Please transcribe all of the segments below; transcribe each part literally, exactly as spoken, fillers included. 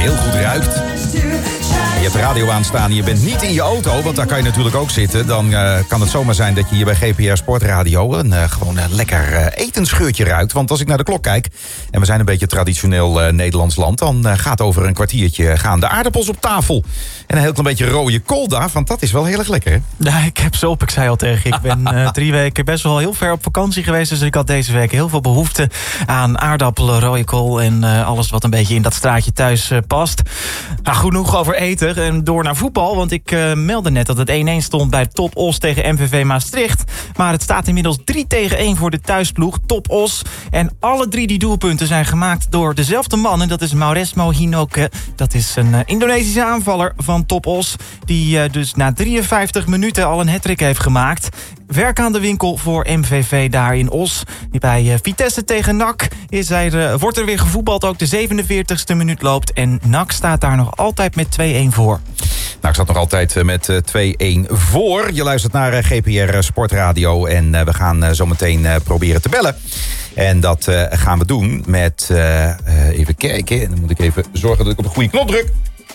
heel goed ruikt. Je hebt de radio aanstaan en je bent niet in je auto, want daar kan je natuurlijk ook zitten. Dan uh, kan het zomaar zijn dat je hier bij G P R Sportradio een uh, gewoon een lekker uh, etensgeurtje ruikt. Want als ik naar de klok kijk, en we zijn een beetje traditioneel uh, Nederlands land, dan uh, gaat over een kwartiertje gaan de aardappels op tafel. En een heel klein beetje rode kool daar, want dat is wel heel erg lekker, hè? Ja, ik heb ze op. Ik zei al tegen je, ik ben uh, drie weken best wel heel ver op vakantie geweest. Dus ik had deze week heel veel behoefte aan aardappelen, rode kool en uh, alles wat een beetje in dat straatje thuis uh, past. Nou, genoeg over eten. En door naar voetbal, want ik uh, meldde net dat het één-één stond bij Top Os tegen M V V Maastricht. Maar het staat inmiddels drie tegen één voor de thuisploeg Top Os. En alle drie die doelpunten zijn gemaakt door dezelfde man. En dat is Mauresmo Hinoke. Dat is een uh, Indonesische aanvaller van Top Os. Die uh, dus na drieënvijftig minuten al een hattrick heeft gemaakt. Werk aan de winkel voor M V V daar in Os. Die bij uh, Vitesse tegen N A C is er, uh, wordt er weer gevoetbald. Ook de zevenenveertigste minuut loopt. En N A C staat daar nog altijd met twee-één voor. Nou, ik zat nog altijd met uh, twee-één voor. Je luistert naar uh, G P R Sportradio. En uh, we gaan uh, zo meteen uh, proberen te bellen. En dat uh, gaan we doen met... Uh, uh, even kijken. En dan moet ik even zorgen dat ik op de goede knop druk.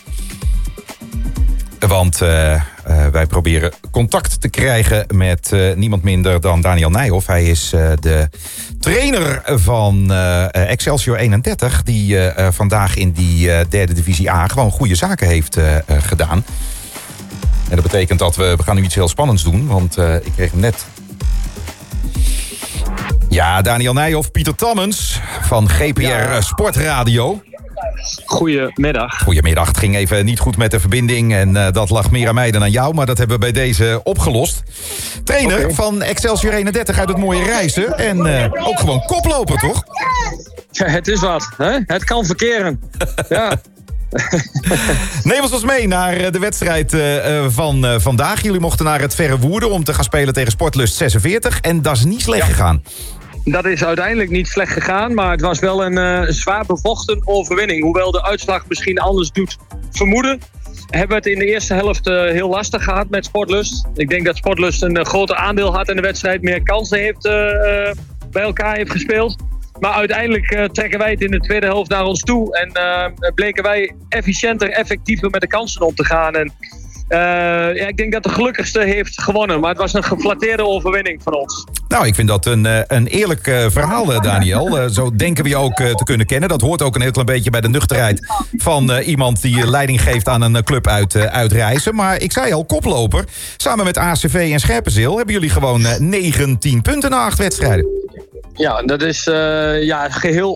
Want uh, uh, wij proberen contact te krijgen met uh, niemand minder dan Daniel Nijhoff. Hij is uh, de trainer van uh, Excelsior eenendertig... die uh, vandaag in die uh, derde divisie A gewoon goede zaken heeft uh, uh, gedaan. En dat betekent dat we... We gaan nu iets heel spannends doen, want uh, ik kreeg hem net... Ja, Daniel Nijhoff, Pieter Tammens van G P R ja. Sportradio. Goedemiddag. Goedemiddag. Het ging even niet goed met de verbinding en uh, dat lag meer aan mij dan aan jou, maar dat hebben we bij deze opgelost. Trainer okay. van Excelsior eenendertig uit het mooie Rijssen en uh, ook gewoon koploper, toch? Ja, het is wat, hè? Het kan verkeren. Ja. Neem ons eens mee naar de wedstrijd uh, van uh, vandaag. Jullie mochten naar het Verre Woerden om te gaan spelen tegen Sportlust zesenveertig en dat is niet slecht ja. gegaan. Dat is uiteindelijk niet slecht gegaan, maar het was wel een uh, zwaar bevochten overwinning. Hoewel de uitslag misschien anders doet vermoeden, hebben we het in de eerste helft uh, heel lastig gehad met Sportlust. Ik denk dat Sportlust een uh, groter aandeel had in de wedstrijd, meer kansen heeft, uh, uh, bij elkaar heeft gespeeld. Maar uiteindelijk uh, trekken wij het in de tweede helft naar ons toe en uh, bleken wij efficiënter, effectiever met de kansen om te gaan. En, Uh, ja, ik denk dat de gelukkigste heeft gewonnen. Maar het was een geflatteerde overwinning van ons. Nou, ik vind dat een, een eerlijk uh, verhaal, Daniel. Uh, zo denken we je ook uh, te kunnen kennen. Dat hoort ook een heel klein beetje bij de nuchterheid van uh, iemand die leiding geeft aan een club uit, uh, uit Rijssen. Maar ik zei al, koploper. Samen met A C V en Scherpenzeel hebben jullie gewoon uh, negentien punten na acht wedstrijden. Ja, dat is uh, ja, geheel